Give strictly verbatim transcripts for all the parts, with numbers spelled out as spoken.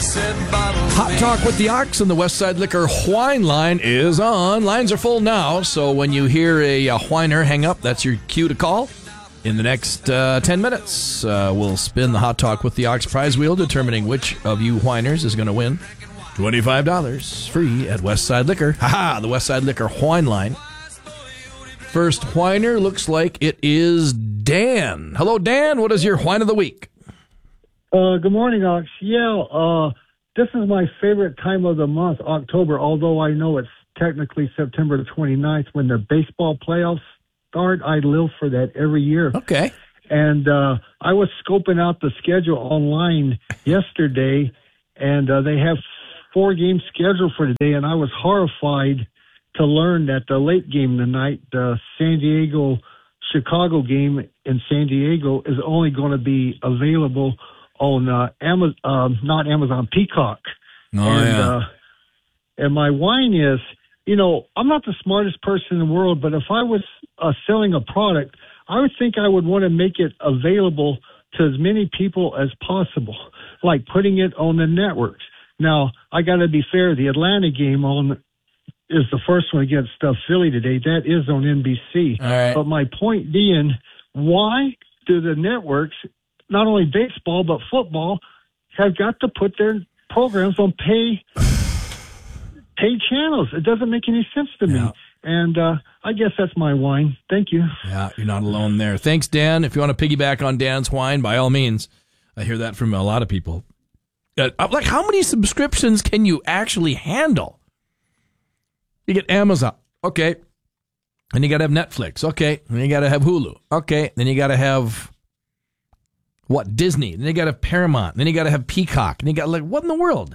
Hot Talk with the Ox and the Westside Liquor Wine Line is on. Lines are full now, so when you hear a, a whiner hang up, that's your cue to call. In the next uh, ten minutes, uh, we'll spin the Hot Talk with the Ox prize wheel, determining which of you whiners is going to win twenty-five dollars free at Westside Liquor. Ha-ha, the Westside Liquor Wine Line. First whiner looks like it is Dan. Hello, Dan. What is your whine of the week? Uh, good morning, Ox. Yeah, uh, this is my favorite time of the month, October, although I know it's technically September the twenty-ninth when the baseball playoffs start. I live for that every year. Okay. And uh, I was scoping out the schedule online yesterday, and uh, they have four games scheduled for today, and I was horrified to learn that the late game tonight, the San Diego-Chicago game in San Diego, is only going to be available on uh, Amazon, uh, not Amazon, Peacock. Oh, and, yeah. Uh, and my whine is, you know, I'm not the smartest person in the world, but if I was uh, selling a product, I would think I would want to make it available to as many people as possible, like putting it on the networks. Now, I got to be fair. The Atlanta game on is the first one against uh, Philly today. That is on N B C. All right. But my point being, why do the networks, not only baseball but football, have got to put their programs on pay pay channels? It doesn't make any sense to me. Yeah. And uh, I guess that's my whine. Thank you. Yeah, you're not alone there. Thanks, Dan. If you want to piggyback on Dan's whine, by all means. I hear that from a lot of people. Uh, like, how many subscriptions can you actually handle? You get Amazon. Okay. And you got to have Netflix. Okay. And you got to have Hulu. Okay. Then you got to have, what, Disney. Then you got to have Paramount. Then you got to have Peacock. And you got, like, what in the world?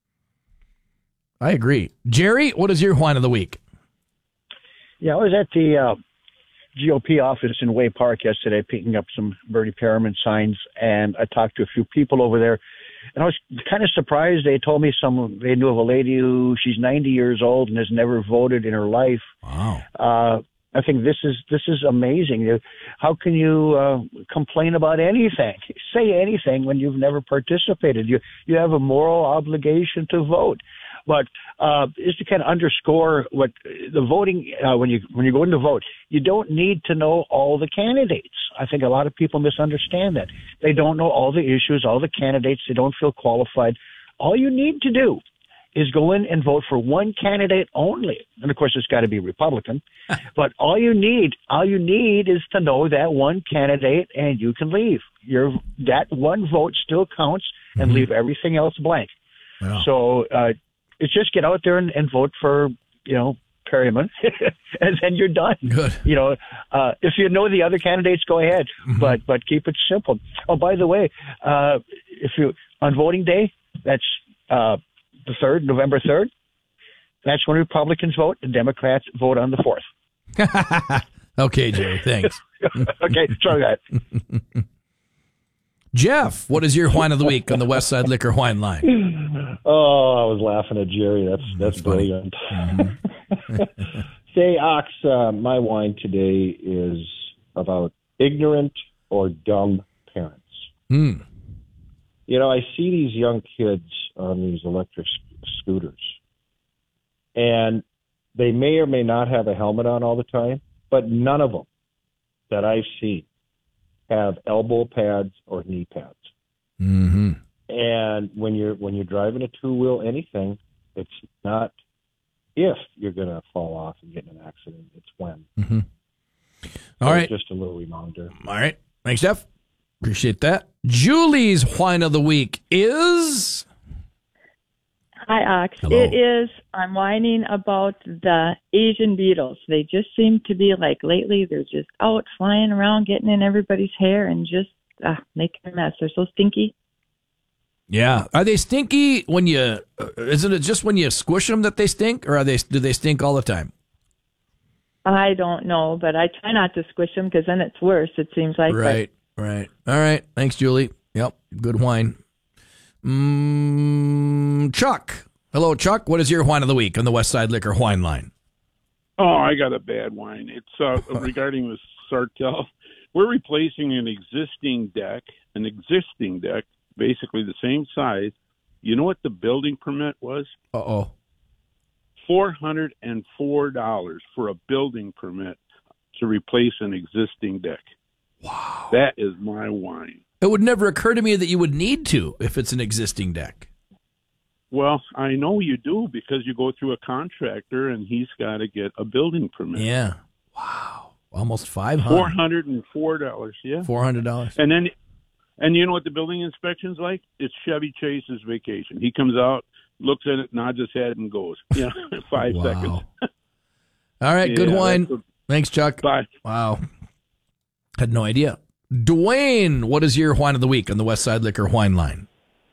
I agree. Jerry, what is your whine of the week? Yeah, I was at the uh, G O P office in Way Park yesterday picking up some Bertie Perriman signs, and I talked to a few people over there. And I was kind of surprised. They told me some they knew of a lady who she's ninety years old and has never voted in her life. Wow. Uh, I think this is this is amazing. How can you uh, complain about anything, say anything when you've never participated? You you have a moral obligation to vote. But uh, just to kind of underscore what the voting, uh, when you when you go in to vote, you don't need to know all the candidates. I think a lot of people misunderstand that. They don't know all the issues, all the candidates. They don't feel qualified. All you need to do is go in and vote for one candidate only. And of course, it's got to be Republican. But all you need, all you need is to know that one candidate, and you can leave. Your that one vote still counts, and Mm-hmm. leave everything else blank. Wow. So. Uh, It's just get out there and, and vote for, you know, Perryman, and then you're done. Good. You know, uh, if you know the other candidates, go ahead, Mm-hmm. but but keep it simple. Oh, by the way, uh, if you on voting day, that's uh, the third, November third. That's when Republicans vote, and Democrats vote on the fourth. Okay, Jerry. Thanks. Okay, try that. Jeff, what is your whine of the week on the Westside Liquor Wine Line? Oh, I was laughing at Jerry. That's that's, That's funny. brilliant. Mm-hmm. Say, Ox, uh, my whine today is about ignorant or dumb parents. Mm. You know, I see these young kids on these electric sc- scooters, and they may or may not have a helmet on all the time, but none of them that I've seen have elbow pads or knee pads. Mm-hmm. And when you're when you're driving a two wheel anything, it's not if you're going to fall off and get in an accident. It's when. Mm-hmm. All So right. just a little reminder. All right. Thanks, Jeff. Appreciate that. Julie's whine of the week is... Hi, Ox. Hello. It is, I'm whining about the Asian beetles. They just seem to be like lately, they're just out flying around, getting in everybody's hair and just uh, making a mess. They're so stinky. Yeah. Are they stinky when you... Uh, isn't it just when you squish them that they stink? Or are they? do they stink all the time? I don't know, but I try not to squish them because then it's worse, it seems like. Right. Right. All right. Thanks, Julie. Yep. Good whine. Mm, Chuck. Hello, Chuck. What is your whine of the week on the Westside Liquor Wine Line? Oh, I got a bad wine. It's uh, regarding the Sartell. We're replacing an existing deck, an existing deck, basically the same size, You know what the building permit was? Uh-oh. four hundred four dollars for a building permit to replace an existing deck. Wow. That is my wine. It would never occur to me that you would need to if it's an existing deck. Well, I know you do because you go through a contractor and he's got to get a building permit. Yeah. Wow. Almost five hundred four dollars. hundred four dollars, yeah. four hundred dollars. And then, and you know what the building inspection's like? It's Chevy Chase's vacation. He comes out, looks at it, nods his head, and goes. Yeah, five Wow. seconds. All right, good Yeah, wine. that's a- Thanks, Chuck. Bye. Wow. Had no idea. Dwayne, what is your wine of the week on the West Side Liquor wine line?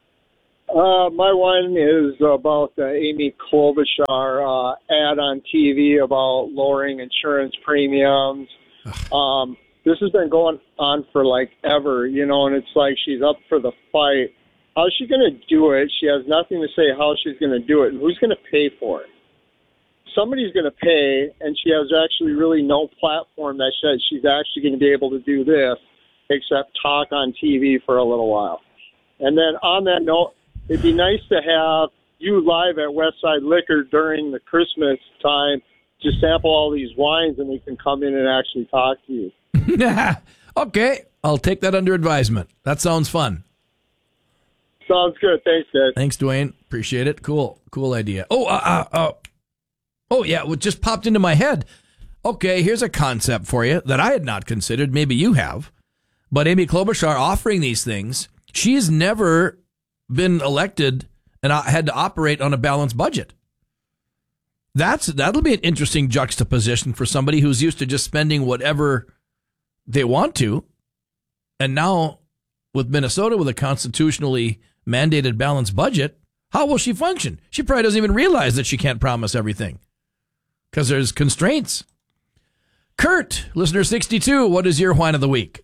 Uh, my one is about the Amy Klobuchar uh, ad on T V about lowering insurance premiums. Um, this has been going on for like ever, you know, and it's like she's up for the fight. How's she going to do it? She has nothing to say how she's going to do it, and who's going to pay for it? Somebody's going to pay, and she has actually really no platform that says she's actually going to be able to do this except talk on T V for a little while. And then on that note, it'd be nice to have you live at Westside Liquor during the Christmas time to sample all these wines, and we can come in and actually talk to you. Okay, I'll take that under advisement. That sounds fun. Sounds good. Thanks, guys. Thanks, Dwayne. Appreciate it. Cool. Cool idea. Oh, uh, uh, uh, oh yeah, what just popped into my head. Okay, here's a concept for you that I had not considered. Maybe you have. But Amy Klobuchar offering these things, she's never been elected and had to operate on a balanced budget. That's that'll be an interesting juxtaposition for somebody who's used to just spending whatever they want to, and now with Minnesota with a constitutionally mandated balanced budget, how will she function? She probably doesn't even realize that she can't promise everything because there's constraints. Kurt, listener sixty-two, what is your wine of the week?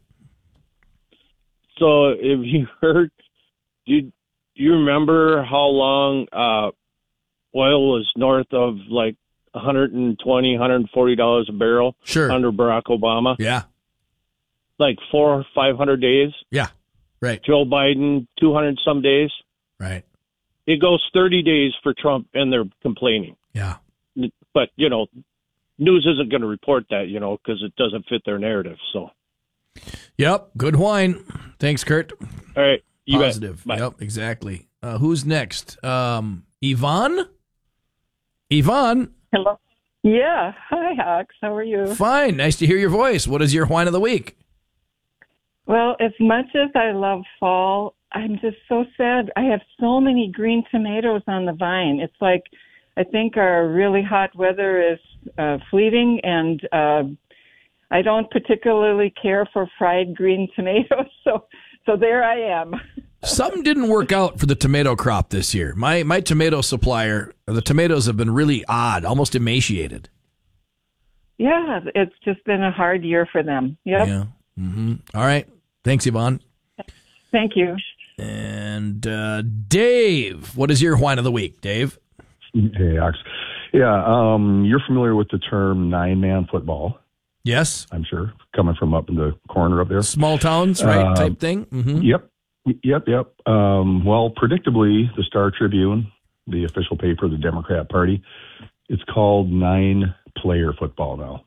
So, if you heard, do you, do you remember how long uh, oil was north of like one hundred twenty dollars, one hundred forty dollars a barrel? Sure. Under Barack Obama? Yeah. Like four or five hundred days? Yeah. Right. Joe Biden, two hundred some days? Right. It goes thirty days for Trump, and they're complaining. Yeah. But, you know, news isn't going to report that, you know, because it doesn't fit their narrative. So. Yep. Good wine. Thanks, Kurt. All right. You Positive. Bet. Bye. Yep. Exactly. Uh, who's next? Um, Yvonne? Yvonne? Hello. Yeah. Hi, Hawks. How are you? Fine. Nice to hear your voice. What is your wine of the week? Well, as much as I love fall, I'm just so sad. I have so many green tomatoes on the vine. It's like I think our really hot weather is uh, fleeting, and uh, I don't particularly care for fried green tomatoes. So, so there I am. Something didn't work out for the tomato crop this year. My my tomato supplier, the tomatoes have been really odd, almost emaciated. Yeah, it's just been a hard year for them. Yep. Yeah. Mm-hmm. All right. Thanks, Yvonne. Thank you. And uh, Dave, what is your wine of the week, Dave? Hey, Ox. Yeah, um, you're familiar with the term nine-man football. Yes. I'm sure, coming from up in the corner up there. Small towns, right, Uh, type thing? Mm-hmm. Yep, yep, yep. Um, well, predictably, the Star Tribune, the official paper of the Democrat Party, it's called nine-player football now.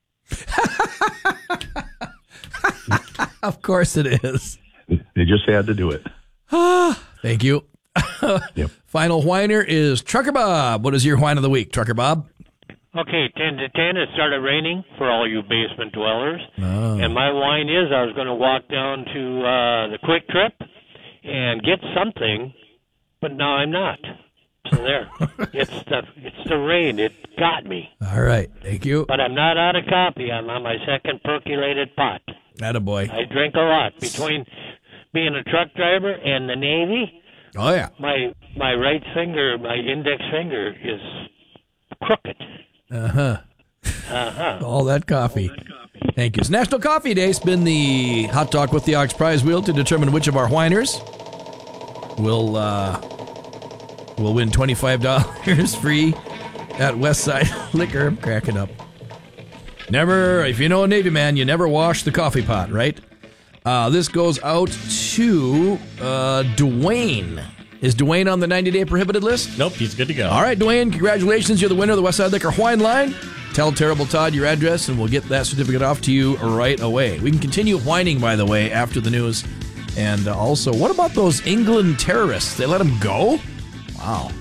Of course it is. They just had to do it. Thank you. Yep. Final whiner is Trucker Bob. What is your wine of the week, Trucker Bob? Okay, ten to ten, it started raining for all you basement dwellers. Oh. And my wine is I was going to walk down to uh, the Quick Trip and get something, but now I'm not. So there. it's the it's the rain. It got me. All right. Thank you. But I'm not out of coffee. I'm on my second percolated pot. Attaboy. I drink a lot. Between being a truck driver and the Navy, Oh, yeah. my my right finger, my index finger is crooked. Uh-huh. Uh-huh. All that coffee. Thank you. It's National Coffee Day. Spin the Hot Talk with the Ox prize wheel to determine which of our whiners will uh, will win twenty-five dollars free at Westside Liquor. I'm cracking up. Never, if you know a Navy man, you never wash the coffee pot, right? Uh, this goes out to uh, Dwayne. Is Dwayne on the ninety-day prohibited list? Nope, he's good to go. All right, Dwayne, congratulations. You're the winner of the Westside Liquor Wine Line. Tell Terrible Todd your address, and we'll get that certificate off to you right away. We can continue whining, by the way, after the news. And uh, also, what about those England terrorists? They let them go? Wow.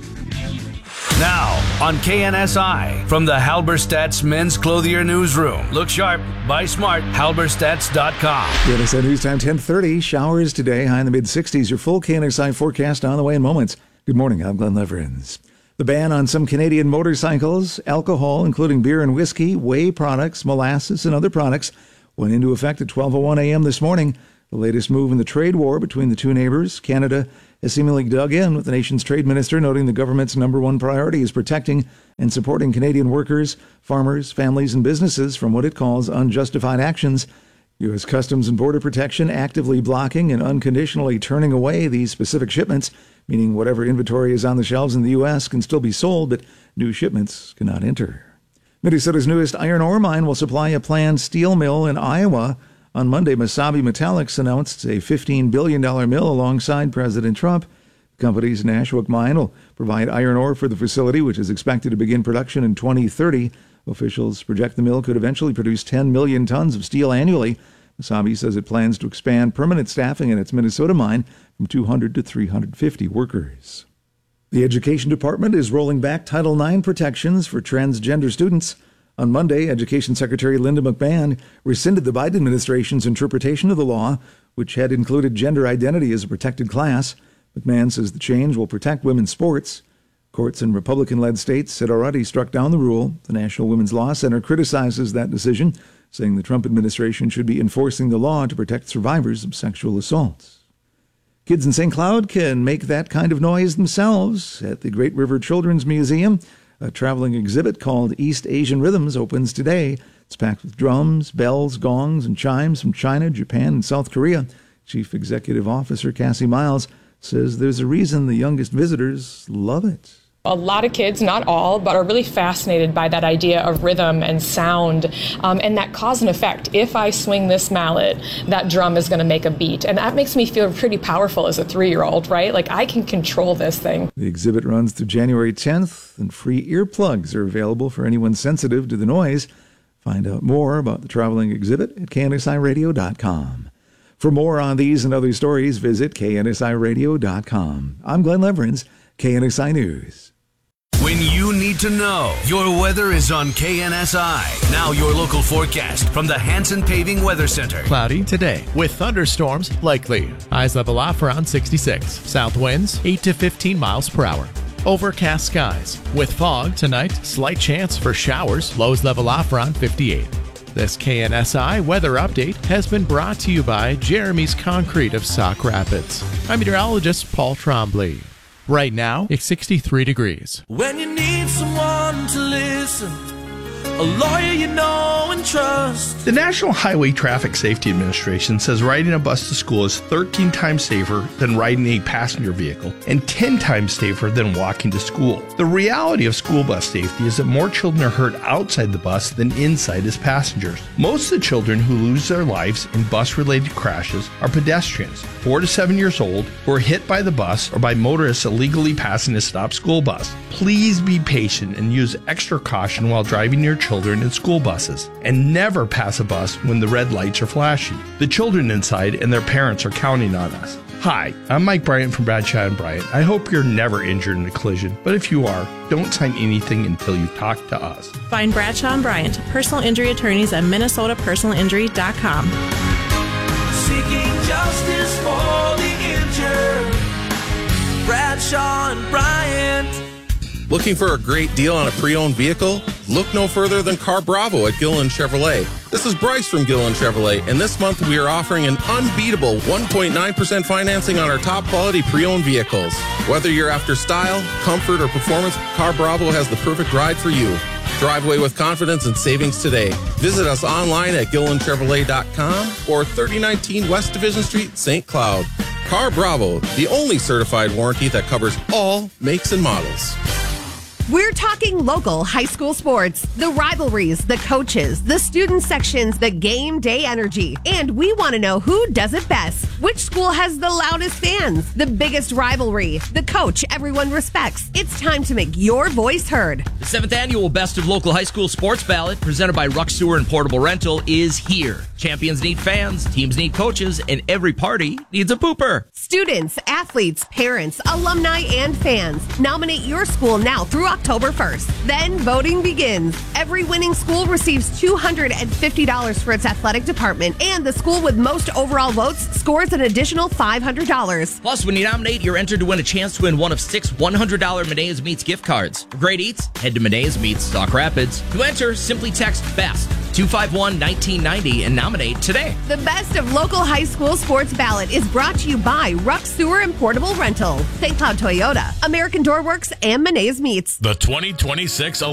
Now, on K N S I, from the Halberstadt's Men's Clothier Newsroom. Look sharp, buy smart, halberstadts dot com. K N S I News Time, ten thirty. Showers today, high in the mid-sixties. Your full K N S I forecast on the way in moments. Good morning, I'm Glenn Leverins. The ban on some Canadian motorcycles, alcohol, including beer and whiskey, whey products, molasses, and other products, went into effect at twelve oh one a.m. this morning. The latest move in the trade war between the two neighbors. Canada has seemingly dug in, with the nation's trade minister noting the government's number one priority is protecting and supporting Canadian workers, farmers, families, and businesses from what it calls unjustified actions. U S Customs and Border Protection actively blocking and unconditionally turning away these specific shipments, meaning whatever inventory is on the shelves in the U S can still be sold, but new shipments cannot enter. Minnesota's newest iron ore mine will supply a planned steel mill in Iowa. On Monday, Mesabi Metallics announced a fifteen billion dollars mill alongside President Trump. The company's Nashwauk mine will provide iron ore for the facility, which is expected to begin production in twenty thirty. Officials project the mill could eventually produce ten million tons of steel annually. Mesabi says it plans to expand permanent staffing in its Minnesota mine from two hundred to three hundred fifty workers. The Education Department is rolling back Title nine protections for transgender students. On Monday, Education Secretary Linda McMahon rescinded the Biden administration's interpretation of the law, which had included gender identity as a protected class. McMahon says the change will protect women's sports. Courts in Republican-led states had already struck down the rule. The National Women's Law Center criticizes that decision, saying the Trump administration should be enforcing the law to protect survivors of sexual assaults. Kids in Saint Cloud can make that kind of noise themselves. At the Great River Children's Museum, a traveling exhibit called East Asian Rhythms opens today. It's packed with drums, bells, gongs, and chimes from China, Japan, and South Korea. Chief Executive Officer Cassie Miles says there's a reason the youngest visitors love it. A lot of kids, not all, but are really fascinated by that idea of rhythm and sound um, and that cause and effect. If I swing this mallet, that drum is going to make a beat. And that makes me feel pretty powerful as a three-year-old, right? Like I can control this thing. The exhibit runs through January tenth, and free earplugs are available for anyone sensitive to the noise. Find out more about the traveling exhibit at K N S I radio dot com. For more on these and other stories, visit K N S I radio dot com. I'm Glenn Leverins, K N S I News. When you need to know, your weather is on K N S I. Now your local forecast from the Hanson Paving Weather Center. Cloudy today with thunderstorms likely. Highs level off around sixty-six. South winds eight to fifteen miles per hour. Overcast skies. With fog tonight, slight chance for showers. Lows level off around fifty-eight. This K N S I weather update has been brought to you by Jeremy's Concrete of Sauk Rapids. I'm meteorologist Paul Trombley. Right now, it's sixty-three degrees. When you need someone to listen, a lawyer you know and trust. The National Highway Traffic Safety Administration says riding a bus to school is thirteen times safer than riding a passenger vehicle and ten times safer than walking to school. The reality of school bus safety is that more children are hurt outside the bus than inside as passengers. Most of the children who lose their lives in bus-related crashes are pedestrians, four to seven years old, who are hit by the bus or by motorists illegally passing a stopped school bus. Please be patient and use extra caution while driving your children in school buses, and never pass a bus when the red lights are flashing. The children inside and their parents are counting on us. Hi, I'm Mike Bryant from Bradshaw and Bryant. I hope you're never injured in a collision, but if you are, don't sign anything until you talk to us. Find Bradshaw and Bryant, personal injury attorneys at minnesota personal injury dot com. Seeking justice for the injured. Bradshaw and Bryant. Looking for a great deal on a pre-owned vehicle? Look no further than Car Bravo at Gillen Chevrolet. This is Bryce from Gillen Chevrolet, and this month we are offering an unbeatable one point nine percent financing on our top quality pre-owned vehicles. Whether you're after style, comfort, or performance, Car Bravo has the perfect ride for you. Drive away with confidence and savings today. Visit us online at gillen chevrolet dot com or thirty nineteen West Division Street, Saint Cloud. Car Bravo, the only certified warranty that covers all makes and models. We're talking local high school sports, the rivalries, the coaches, the student sections, the game day energy. And we want to know who does it best. Which school has the loudest fans, the biggest rivalry, the coach everyone respects. It's time to make your voice heard. The seventh annual Best of Local High School Sports Ballot, presented by Ruck Sewer and Portable Rental, is here. Champions need fans, teams need coaches, and every party needs a pooper. Students, athletes, parents, alumni, and fans. Nominate your school now through October first. Then voting begins. Every winning school receives two hundred fifty dollars for its athletic department, and the school with most overall votes scores an additional five hundred dollars. Plus, when you nominate, you're entered to win a chance to win one of six one hundred dollars Medea's Meats gift cards. For great eats, head to Medea's Meats, Stock Rapids. To enter, simply text BEST two five one, one nine nine zero and nominate today. The Best of Local High School Sports Ballot is brought to you by Ruck Sewer and Portable Rental, Saint Cloud Toyota, American Doorworks, and Medea's Meats. The twenty twenty-six